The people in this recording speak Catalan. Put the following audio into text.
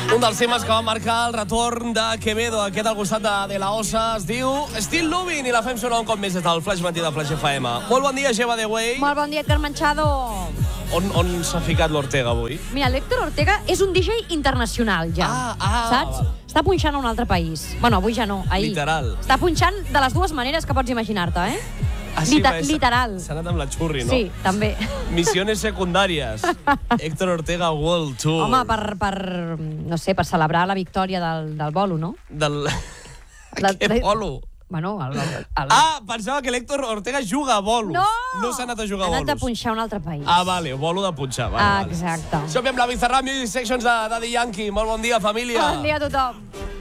Un dels temes que va marcar el retorn de Quevedo, aquest al costat de la Osa, es diu Still Loving, i la fem sonar un cop més des del Flash Matí de Flash FM. Molt bon dia, Gemma de Way. Molt bon dia, Edgar Manchado. On s'ha ficat l'Ortega avui? Mira, l'Héctor Ortega és un DJ internacional, ja. Saps? Està punxant a un altre país. Bueno, avui ja no, ahir. Literal. Està punxant de les dues maneres que pots imaginar-te, eh? Sí, literal. S'ha anat amb la xurri, no? Sí, també. Missiones secundàries. Héctor Ortega World Tour. Home, no sé, per celebrar la victòria del bolo, no? Què bolo? Bueno, pensava que l'Héctor Ortega juga a bolos. No s'ha anat a jugar a bolos. Ha anat a punxar a un altre país. Vale, bolo de punxar. Exacte. Som amb la Bizarrap Music Sections de Daddy Yankee. Molt bon dia, família. Bon dia a tothom.